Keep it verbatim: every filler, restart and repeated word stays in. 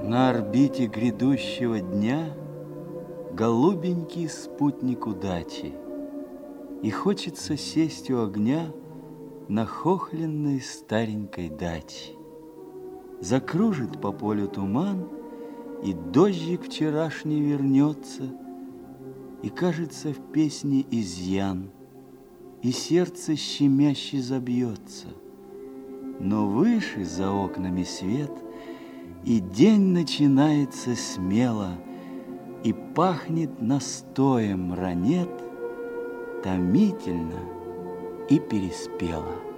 На орбите грядущего дня голубенький спутник удачи, и хочется сесть у огня на хохленной старенькой даче. Закружит по полю туман, и дождик вчерашний вернется, и кажется в песне изъян, и сердце щемяще забьется. Но выше за окнами свет, и день начинается смело, и пахнет настоем ранет томительно и переспело.